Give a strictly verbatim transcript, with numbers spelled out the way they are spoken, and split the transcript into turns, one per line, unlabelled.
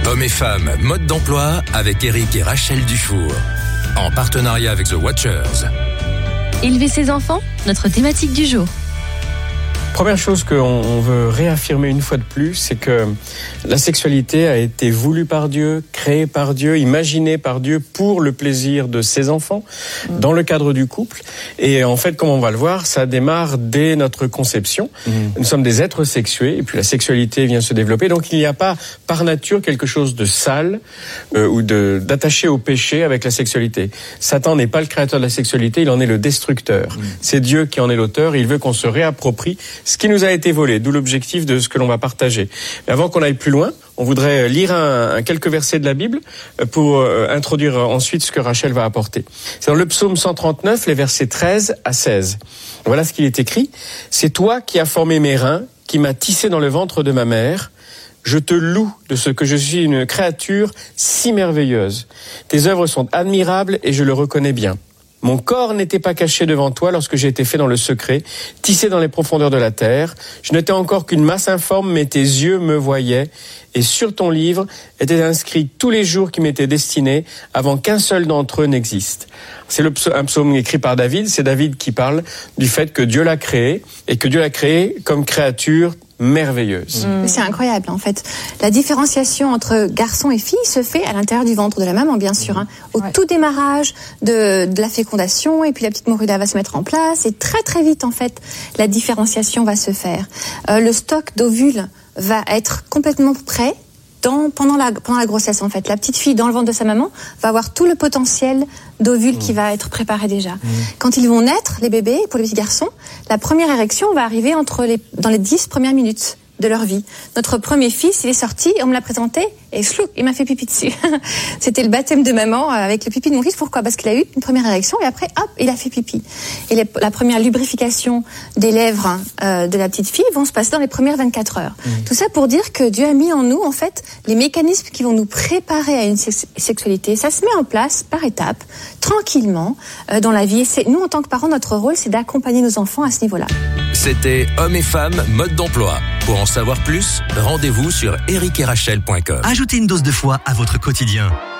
Hommes et femmes, mode d'emploi avec Eric et Rachel Dufour. En partenariat avec The Watchers.
Élever ses enfants, notre thématique du jour.
Première chose qu'on veut réaffirmer une fois de plus, c'est que la sexualité a été voulue par Dieu, créée par Dieu, imaginée par Dieu pour le plaisir de ses enfants, mmh. dans le cadre du couple. Et en fait, comme on va le voir, ça démarre dès notre conception. Mmh. Nous sommes des êtres sexués, et puis la sexualité vient se développer. Donc il n'y a pas par nature quelque chose de sale euh, ou de, d'attaché au péché avec la sexualité. Satan n'est pas le créateur de la sexualité, il en est le destructeur. Mmh. C'est Dieu qui en est l'auteur, il veut qu'on se réapproprie ce qui nous a été volé, d'où l'objectif de ce que l'on va partager. Mais avant qu'on aille plus loin, on voudrait lire un, un quelques versets de la Bible pour euh, introduire ensuite ce que Rachel va apporter. C'est dans le psaume cent trente-neuf, les versets treize à seize. Voilà ce qu'il est écrit. « C'est toi qui as formé mes reins, qui m'as tissé dans le ventre de ma mère. Je te loue de ce que je suis une créature si merveilleuse. Tes œuvres sont admirables et je le reconnais bien. Mon corps n'était pas caché devant toi lorsque j'ai été fait dans le secret, tissé dans les profondeurs de la terre. Je n'étais encore qu'une masse informe, mais tes yeux me voyaient. Et sur ton livre étaient inscrits tous les jours qui m'étaient destinés, avant qu'un seul d'entre eux n'existe. » C'est le psaume, un psaume écrit par David. C'est David qui parle du fait que Dieu l'a créé, et que Dieu l'a créé comme créature merveilleuse.
Mmh. C'est incroyable en fait. La différenciation entre garçon et fille se fait à l'intérieur du ventre de la maman, bien sûr. Hein. Au ouais. tout démarrage de, de la fécondation, et puis la petite morula va se mettre en place, et très très vite en fait, la différenciation va se faire. Euh, le stock d'ovules va être complètement prêt dans, pendant, la, pendant la grossesse en fait. La petite fille dans le ventre de sa maman va avoir tout le potentiel d'ovules mmh. qui va être préparé déjà. Mmh. Quand ils vont naître, les bébés, pour les petits garçons, la première érection va arriver entre les, dans les dix premières minutes de leur vie. Notre premier fils, il est sorti, on me l'a présenté, et flou, il m'a fait pipi dessus. C'était le baptême de maman avec le pipi de mon fils. Pourquoi ? Parce qu'il a eu une première érection, et après, hop, il a fait pipi. Et les, la première lubrification des lèvres euh, de la petite fille vont se passer dans les premières vingt-quatre heures. Mmh. Tout ça pour dire que Dieu a mis en nous, en fait, les mécanismes qui vont nous préparer à une sex- sexualité. Ça se met en place par étapes, tranquillement, euh, dans la vie. Et c'est, nous, en tant que parents, notre rôle, c'est d'accompagner nos enfants à ce niveau-là.
C'était Hommes et femmes, mode d'emploi. Pour en savoir plus, rendez-vous sur eric et rachel point com.
Ajoutez une dose de foi à votre quotidien.